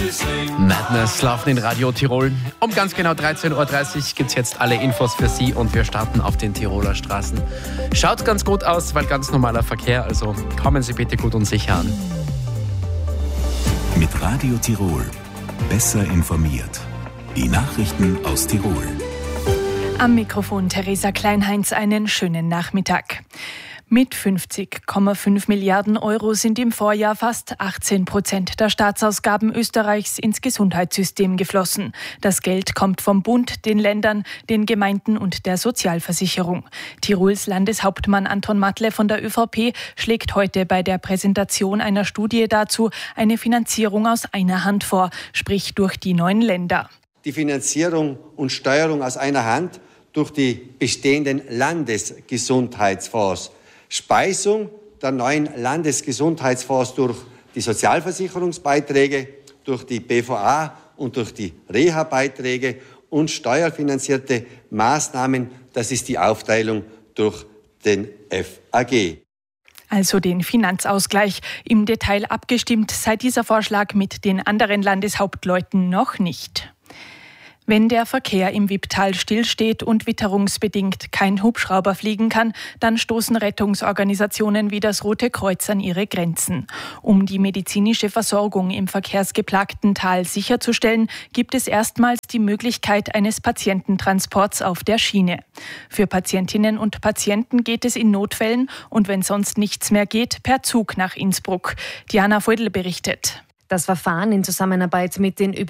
Madness laufen in Radio Tirol. Um ganz genau 13.30 Uhr gibt es jetzt alle Infos für Sie und wir starten auf den Tiroler Straßen. Schaut ganz gut aus, weil ganz normaler Verkehr, also kommen Sie bitte gut und sicher an. Mit Radio Tirol. Besser informiert. Die Nachrichten aus Tirol. Am Mikrofon Theresa Kleinheinz, einen schönen Nachmittag. Mit 50,5 Milliarden Euro sind im Vorjahr fast 18% der Staatsausgaben Österreichs ins Gesundheitssystem geflossen. Das Geld kommt vom Bund, den Ländern, den Gemeinden und der Sozialversicherung. Tirols Landeshauptmann Anton Matle von der ÖVP schlägt heute bei der Präsentation einer Studie dazu eine Finanzierung aus einer Hand vor, sprich durch die 9 Länder. Die Finanzierung und Steuerung aus einer Hand durch die bestehenden Landesgesundheitsfonds. Speisung der 9 Landesgesundheitsfonds durch die Sozialversicherungsbeiträge, durch die BVA und durch die Reha-Beiträge und steuerfinanzierte Maßnahmen, das ist die Aufteilung durch den FAG. Also den Finanzausgleich. Im Detail abgestimmt sei dieser Vorschlag mit den anderen Landeshauptleuten noch nicht. Wenn der Verkehr im Wipptal stillsteht und witterungsbedingt kein Hubschrauber fliegen kann, dann stoßen Rettungsorganisationen wie das Rote Kreuz an ihre Grenzen. Um die medizinische Versorgung im verkehrsgeplagten Tal sicherzustellen, gibt es erstmals die Möglichkeit eines Patiententransports auf der Schiene. Für Patientinnen und Patienten geht es in Notfällen und wenn sonst nichts mehr geht, per Zug nach Innsbruck. Diana Feudel berichtet. Das Verfahren in Zusammenarbeit mit den